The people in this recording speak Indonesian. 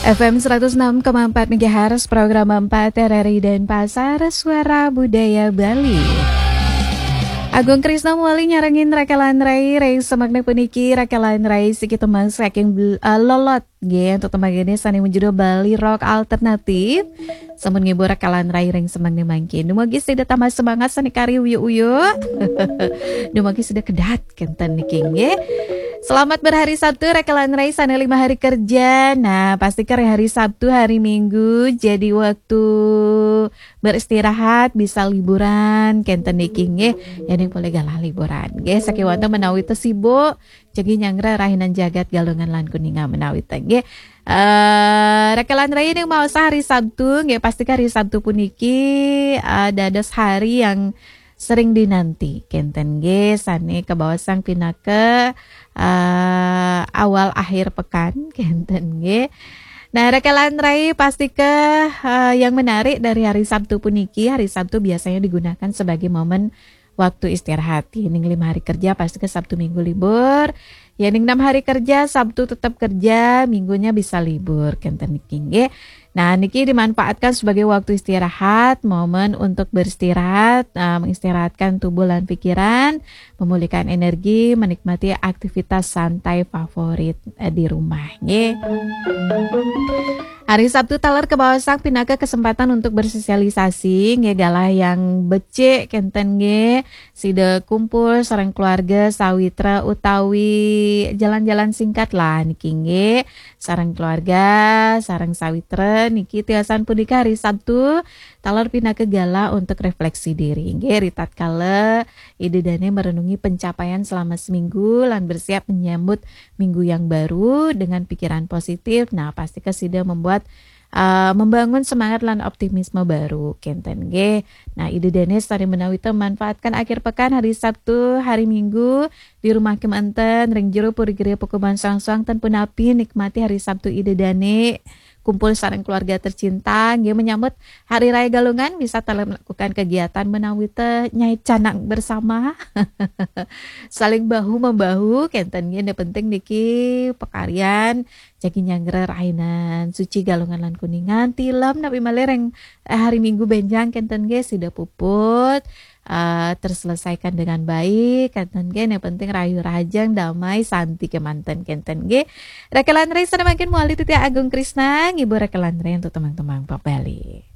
FM 106,4 MHz program 4 RRI dan Pasar Suara Budaya Bali. Agung Krisna Muali nyarengin rakalan rai semakna puniki rakalan rai sikit teman saking lolot ge untuk teman gini sani menjudul Bali Rock Alternatif. Sampun ngibur rakalan rai ring semakna mangkin. Dumagi sudah tambah semangat sani kari uyu. Dumagi sudah kedat kenten niki nge. Selamat berhari Sabtu rakalan rai sana 5 hari kerja. Nah, pastikan hari Sabtu, hari Minggu jadi waktu beristirahat, bisa liburan kenten niki nge. Yang boleh galah liburan. Nge sakiwanta menawi teu sibuk, jagi nyangra rahinan jagat galungan lan kuninga menawi teh nge. Rakalan rai yang mau hari Sabtu, nge pastikan hari Sabtu puniki dados hari yang sering dinanti kenten nge sane ke bawah sang pinake awal akhir pekan kenten nge. Nah, rakalan rai pasti yang menarik dari hari Sabtu puniki. Hari Sabtu biasanya digunakan sebagai momen waktu istirahat. Yang 5 hari kerja pasti Sabtu Minggu libur. Yang 6 hari kerja Sabtu tetap kerja, Minggunya bisa libur kenten niki nge. Nah, niki dimanfaatkan sebagai waktu istirahat, momen untuk beristirahat, mengistirahatkan tubuh dan pikiran, memulihkan energi, menikmati aktivitas santai favorit di rumah. Hari Sabtu talar ke bawah sang pinaka kesempatan untuk bersosialisasi, galah yang becek kenten sida kumpul sareng keluarga sawitra utawi jalan-jalan singkat lah niki sareng keluarga, sareng sawitra niki tiasan punika hari Sabtu talar pinaka gala untuk refleksi diri. Ritat kala ide dane merenungi pencapaian selama seminggu lan bersiap menyambut minggu yang baru dengan pikiran positif. Nah, pasti kesida membangun semangat lan optimisme baru kenten ge. Nah, ide Denis tadi menawi manfaatkan akhir pekan hari Sabtu, hari Minggu di rumah kemanten ring jero puri gereja Pokoban sang-sang tan punapi nikmati hari Sabtu ide dane kumpul sareng keluarga tercinta nggih menyambut hari raya Galungan bisa melakukan kegiatan menawi teh nyai canang bersama saling bahu membahu kenten nggih penting niki pekarian jagi nyangger rainan suci Galungan lan Kuningan tilem napi malereng hari Minggu benjang kenten nggih sida puput terselesaikan dengan baik kenten nggih yang penting rayu rajang damai santi kemanten kenten nggih. Rakalan rai sana makin muali Titi Agung Krisna ngibur rakalan rai untuk teman-teman Pak Bali.